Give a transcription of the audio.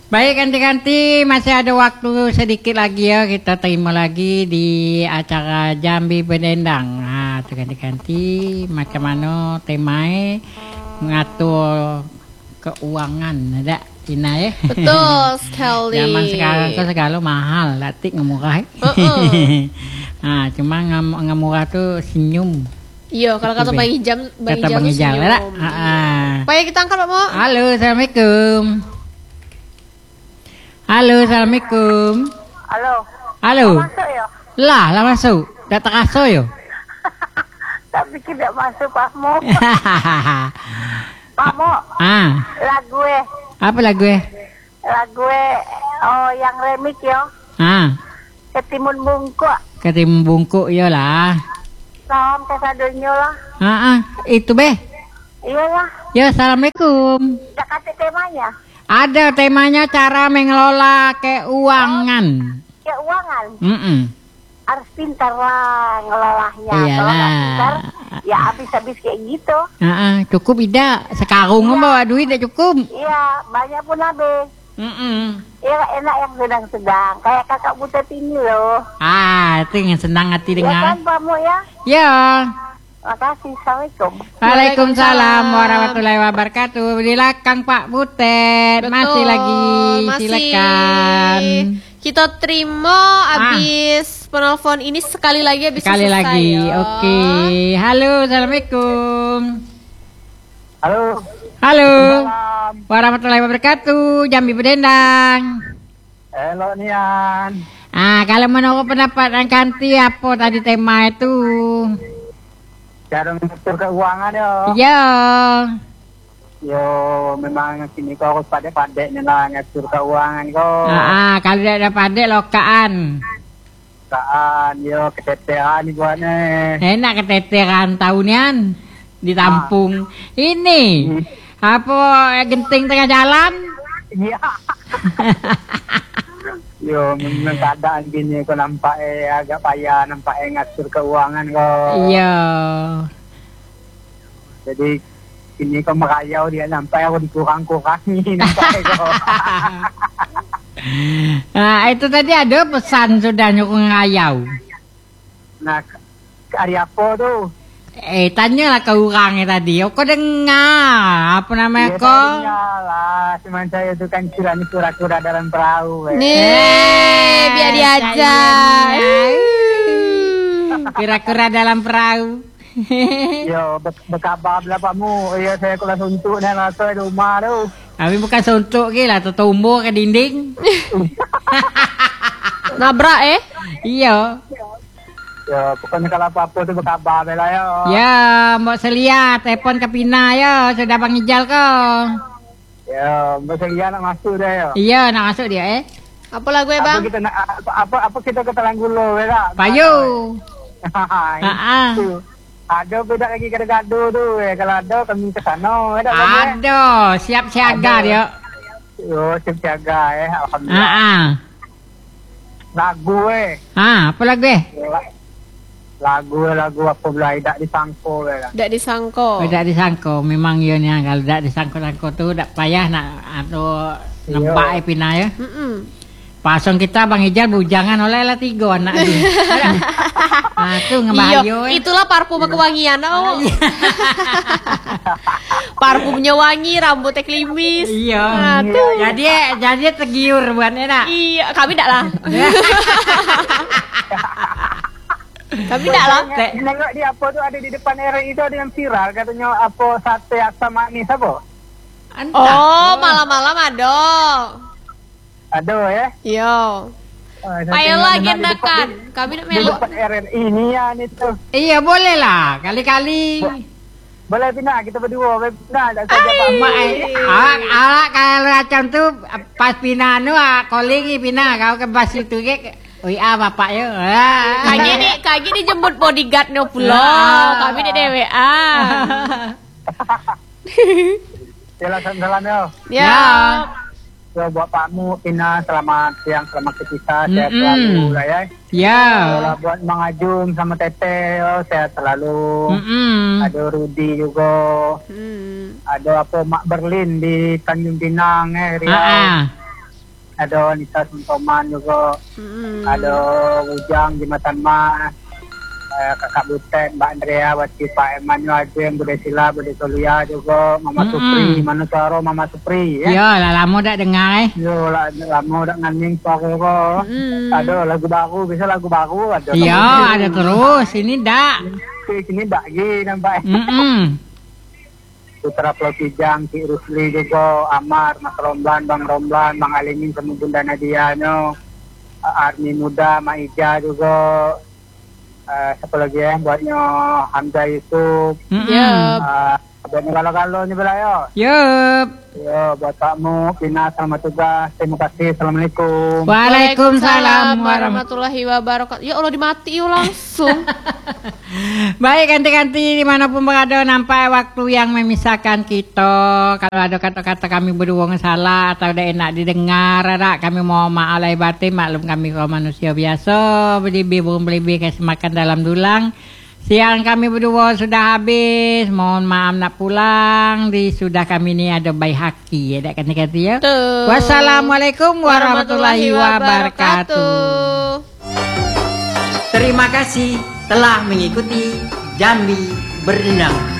Baik, ganti-ganti masih ada waktu sedikit lagi ya, kita terima lagi di acara Jambi Berdendang. Nah, ganti-ganti macam mana temanya mengatur keuangan, ada Ina ya. Betul sekali. Zaman sekarang kan segala mahal, latik ngemurah. Nah, cuma ngemurah tuh senyum. Iya, kalau kata Bang Ijam, Bang Ijam lah. Baik, kita angkat Pak Mo. Halo, assalamualaikum. Halo, assalamualaikum. Halo. Masuk ya? Lah masuk. Tak terasa yo. Tak pikir tak masuk Pak Mo. Pak Mo. Lagu Apa lagu yang remix yo. Ketimun bungkuk. Ketimun bungkuk yo lah. Salam kesadonyo lah. Itu be. Iyalah. Ya, assalamualaikum. Tak kata temanya. Ada temanya cara mengelola keuangan. Keuangan. Harus pintar lah ngelolahnya. Iyalah. Kalau nggak pintar, ya habis-habis kayak gitu. Cukup tidak. Sekarung bawa duit tidak cukup. Iya, banyak pun habis. Iya, enak yang sedang-sedang. Kayak kakak Butet ini loh. Itu yang senang hati Ya dengar. kan Pak Mo ya? Ya. Makasih, Assalamualaikum. Waalaikumsalam warahmatullahi wabarakatuh. Silakan Pak Butet. Betul, Masih lagi. Silakan. Kita terima habis penelpon ini sekali lagi habis Sekali selesai, lagi. ya. Oke. Halo, assalamualaikum. Halo. Warahmatullahi wabarakatuh. Jambi Berdendang. Halo Nian. Kalau menurut pendapat Angkanti apa tadi tema itu? Cara mengatur keuangan yo. Ya. Yo, memang sini kau harus pandai-pandai lah ngatur keuangan kau. Kalau tidak ada pandai lokaan. Yo keteteran buatnya. Enak keteteran tahunian ditampung. Ini apa genting tengah jalan? Iya. Yo, memang keadaan gini kau nampak agak payah nampak ngatur keuangan kau. Iya. Jadi ini kau merayau dia nampak aku dikurang-kurangi nampak kau. Itu tadi ada pesan sudah nyuruh ngayau. Nah, hari apa tuh? Tanyalah ke orangnya tadi. Kau dengar apa namanya kau? Lah, cuman saya itu kan kura-kura dalam perahu. Nih, biar diajar. Kura-kura dalam perahu. Yo, berkabar belapamu. Iya, saya kelas untuk dan atau di rumah tu. Kami bukan suntuk ke lah, tertumbuk ke dinding. Nabrak Iya. Ya, pokoknya kalau apa-apa tu berkabar lah ya. Ya, mau selia telepon ke Pina ya, sudah Bang Ijal kau. Ya, bersedia nak masuk dah ya. Iya, nak masuk dia Apa lagu ya Bang? Apa kita nak apa kita ke Telanggulu ya. Payu. Ada beda lagi gado-gado tu. Kalau ada kami ke sana. Ada, siap siaga dia. Yo, siap siaga alhamdulillah. Lagu apa lagu Lagu apa pula tak disangko lah. Tak disangko. Tak disangko, memang iya nih kalau tak disangko-sangko tu tak payah nak atau nampak Pina ya. Pasang kita Bang Ijal bujangan oleh lah 3 anak dia. Itu ngebahayo. Itulah parfum kewangian Parfumnya wangi, rambutnya klimis. Iya. Jadi tergiur buatnya nak. Iya, kami tak lah. Kami tak lah. Nengok dia apa tu ada di depan RI itu ada yang viral katanya apa sate asam manis apa? Malam-malam ada. Ada ya? Iya. Payah lagi nakan. Kami nak Di melok. depan RRI ini ya itu. Iya boleh lah, kali-kali. Boleh Pina, kita berdua boleh Pina, tak saja Pak Mak. Kalau macam tu pas Pina nu calling Pina kau ke bas itu ke. Bapak ya. Kaki ni jemput bodyguard no pula. Kami ni DWA. Yalah salam ya. Ya. So, buat Pakmu, Pina, selamat siang, selamat ke kita, sehat selalu lah ya. Ya. Kalau buat Mang Ajum sama Tete, sehat selalu. Ada Rudi juga. Ada apa Mak Berlin di Tanjung Pinang, Riau. ada Nita Suntoman juga, ada Ujang Jimatan Mas, Kakak Butet, Mbak Andrea, Wati, Pak Emmanuel, Ajeng, Bude Sila, Bude Solia juga, Mama Supri, Manusaro, Mama Supri ya. Yo, lah lama dak dengar Yo, lama dak nganing suara kok. Ada lagu baru, bisa lagu baru ada. Iya, ada terus. Ini dak. Sini dak lagi nampak. Putra Pulau Kijang, Ki Rusli juga, Amar, Mas Romlan, Bang Alimin, sama Bunda Nadia, Army Muda, Maija juga. Siapa lagi ya buatnya Hamzah Yusuf. Buatnya kalau-kalau ni belayo. Yup. Yo, buat kamu Pina, selamat tugas. Terima kasih. Assalamualaikum. Waalaikumsalam warahmatullahi wabarakatuh. Ya Allah dimati yuk langsung. Baik, ganti-ganti dimanapun berada, nampak waktu yang memisahkan kita. Kalau ada kata-kata kami berdua salah atau tidak enak didengar, ada kami mau ma'alai batin, maklum kami kalau manusia biasa, berlebih kasih makan dalam dulang. Siang kami berdua sudah habis, mohon maaf nak pulang. Sudah kami ni ada bayi haki ya, tak ganti-ganti ya. Wassalamualaikum warahmatullahi wabarakatuh. Terima kasih telah mengikuti Jambi Berdendang.